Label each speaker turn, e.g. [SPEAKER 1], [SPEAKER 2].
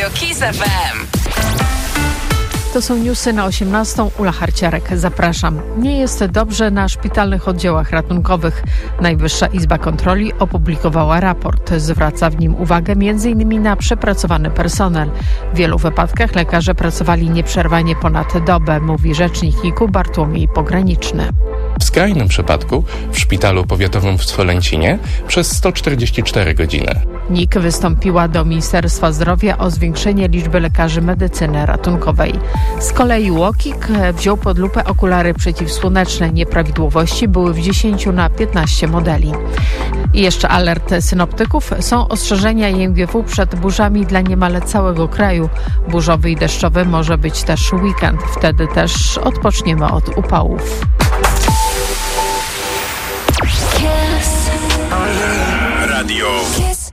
[SPEAKER 1] Kiss FM.
[SPEAKER 2] To są newsy na 18:00. Ula Harciarek, zapraszam. Nie jest dobrze na szpitalnych oddziałach ratunkowych. Najwyższa Izba Kontroli opublikowała raport. Zwraca w nim uwagę m.in. na przepracowany personel. W wielu wypadkach lekarze pracowali nieprzerwanie ponad dobę, mówi rzecznik NIK-u Bartłomiej Pograniczny.
[SPEAKER 3] W skrajnym przypadku w szpitalu powiatowym w Swolęcinie przez 144 godziny.
[SPEAKER 2] NIK wystąpiła do Ministerstwa Zdrowia o zwiększenie liczby lekarzy medycyny ratunkowej. Z kolei UOKiK wziął pod lupę okulary przeciwsłoneczne. Nieprawidłowości były w 10 na 15 modeli. I jeszcze alert synoptyków. Są ostrzeżenia IMGW przed burzami dla niemal całego kraju. Burzowy i deszczowy może być też weekend. Wtedy też odpoczniemy od upałów.